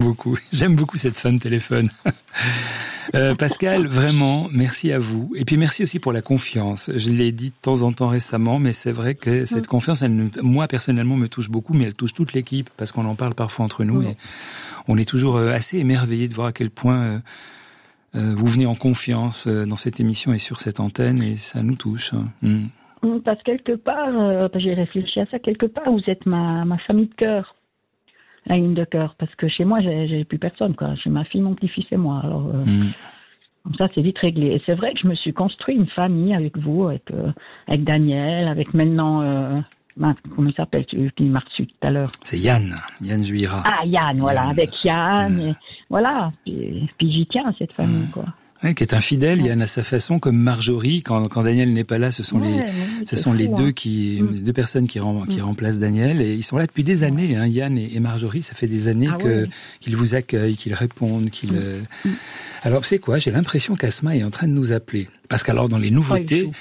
beaucoup. J'aime beaucoup cette fin de téléphone. Pascal, vraiment, merci à vous. Et puis merci aussi pour la confiance. Je l'ai dit de temps en temps récemment, mais c'est vrai que cette confiance, moi personnellement, me touche beaucoup, mais elle touche toute l'équipe, parce qu'on en parle parfois entre nous, et on est toujours assez émerveillés de voir à quel point vous venez en confiance dans cette émission et sur cette antenne, et ça nous touche. Parce que quelque part, j'ai réfléchi à ça, quelque part, vous êtes ma famille de cœur. La ligne de cœur, parce que chez moi, j'ai plus personne, quoi. J'ai ma fille, mon petit-fils et moi. Alors, comme ça, c'est vite réglé. Et c'est vrai que je me suis construit une famille avec vous, avec Daniel, avec maintenant, comment il s'appelle, qui m'a reçu tout à l'heure. C'est Yann Juira. Ah, Yann, voilà, avec Yann, et voilà. Puis j'y tiens à cette famille, quoi. Oui, qui est un fidèle, Yann à sa façon, comme Marjorie. Quand Daniel n'est pas là, ce sont les deux personnes qui remplacent Daniel, et ils sont là depuis des années. Hein, Yann et Marjorie, ça fait des années qu'ils vous accueillent, qu'ils répondent, Alors, c'est quoi? J'ai l'impression qu'Asma est en train de nous appeler. Parce qu'alors, dans les nouveautés,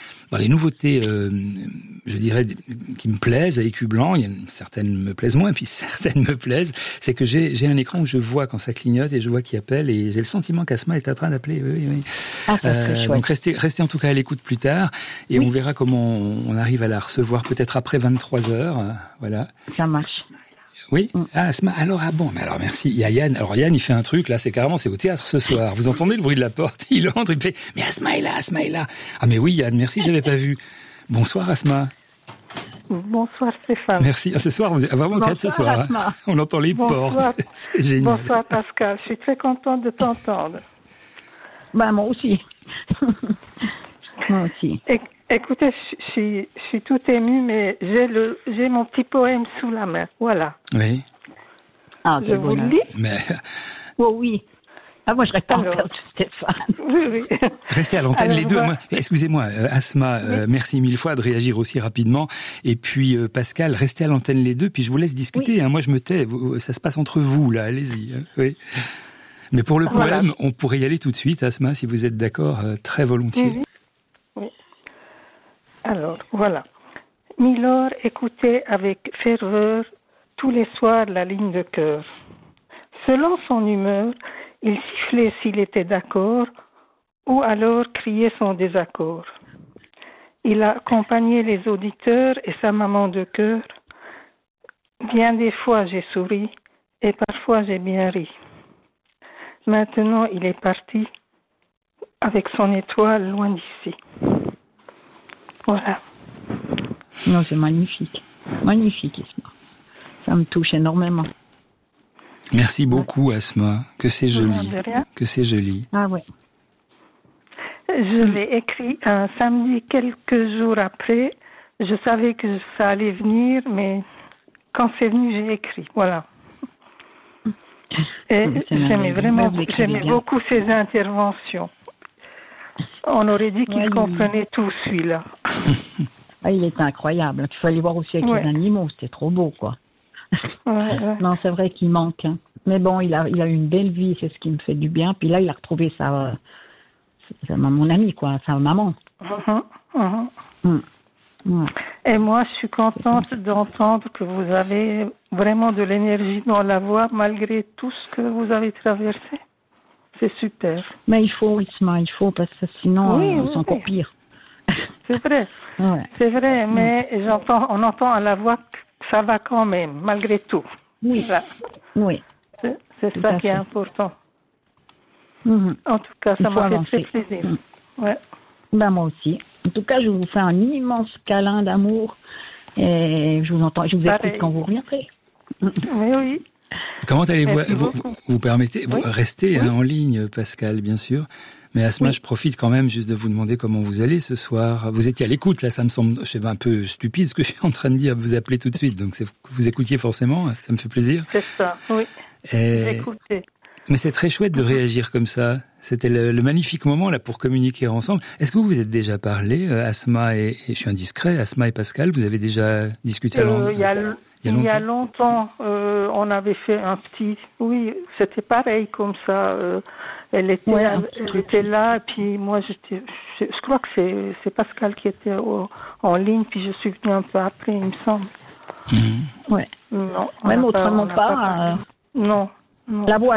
je dirais, qui me plaisent à Écu Blanc, certaines me plaisent moins, puis certaines me plaisent, c'est que j'ai un écran où je vois quand ça clignote et je vois qui appelle, et j'ai le sentiment qu'Asma est en train d'appeler. Oui. Donc restez en tout cas à l'écoute plus tard, et on verra comment on arrive à la recevoir peut-être après 23h. Voilà. Ça marche. Oui. Asma. Alors, mais alors merci. Il y a Yann. Alors Yann, il fait un truc, là, c'est au théâtre ce soir. Vous entendez le bruit de la porte? Il entre, il me fait, mais Asma est là. Ah, mais oui, Yann, merci, j'avais pas vu. Bonsoir, Asma. Bonsoir, Stéphane. Merci. Ce soir, vous êtes vraiment au théâtre ce soir. Hein. On entend les portes. C'est génial. Bonsoir, Pascal. Je suis très contente de t'entendre. Moi aussi. Moi aussi. Écoutez, je suis tout émue, mais j'ai mon petit poème sous la main. Voilà. Oui. Ah, je vous le lis. Mais... Oh oui. Ah, moi, je serais pas perdre Stéphane. Oui. Restez à l'antenne les deux. Excusez-moi, Asma, merci mille fois de réagir aussi rapidement. Et puis, Pascal, restez à l'antenne les deux, puis je vous laisse discuter. Oui. Hein. Moi, je me tais. Ça se passe entre vous, là. Allez-y. Hein. Oui. Mais pour le poème, on pourrait y aller tout de suite, Asma, si vous êtes d'accord, très volontiers. Oui. Alors, voilà. Milord écoutait avec ferveur tous les soirs la ligne de cœur. Selon son humeur, il sifflait s'il était d'accord, ou alors criait son désaccord. Il a accompagné les auditeurs et sa maman de cœur. Bien des fois j'ai souri, et parfois j'ai bien ri. Maintenant il est parti, avec son étoile loin d'ici. Voilà. Non, c'est magnifique. Magnifique, Asma. Ça me touche énormément. Merci beaucoup, Asma. Que c'est joli. Que c'est joli. Ah ouais. Je l'ai écrit un samedi quelques jours après. Je savais que ça allait venir, mais quand c'est venu, j'ai écrit. Voilà. Et j'aimais beaucoup ses interventions. On aurait dit qu'il comprenait tout, celui-là. Ah, il était incroyable. Il fallait voir aussi avec les animaux. C'était trop beau, quoi. Non, c'est vrai qu'il manque. Hein. Mais bon, il a eu une belle vie, c'est ce qui me fait du bien. Puis là, il a retrouvé mon amie, quoi, sa maman. Et moi, je suis contente d'entendre que vous avez vraiment de l'énergie dans la voix, malgré tout ce que vous avez traversé. C'est super. Mais il faut, Isma, parce que sinon, c'est encore pire. C'est vrai. C'est vrai, mais on entend à la voix que ça va quand même, malgré tout. Oui. Voilà. Oui. C'est ça qui est important. En tout cas, ça m'a fait très plaisir. Ben, moi aussi. En tout cas, je vous fais un immense câlin d'amour et je vous écoute quand vous reviendrez. Oui. Comment allez-vous vous permettez rester en ligne, Pascal, bien sûr. Mais Asma, je profite quand même juste de vous demander comment vous allez ce soir. Vous étiez à l'écoute, là, ça me semble un peu stupide ce que je suis en train de dire, vous appeler tout de suite. Donc, vous écoutiez forcément, ça me fait plaisir. C'est ça, oui. Écoutez. Mais c'est très chouette de réagir comme ça. C'était le magnifique moment là pour communiquer ensemble. Est-ce que vous vous êtes déjà parlé, Asma et je suis indiscret, Asma et Pascal, vous avez déjà discuté il y a longtemps, on avait fait un petit... Oui, c'était pareil comme ça. Elle était là, et puis moi, je crois que c'est Pascal qui était en ligne, puis je suis venue un peu après, il me semble. Ouais. Non. Même autrement pas. Non. La voix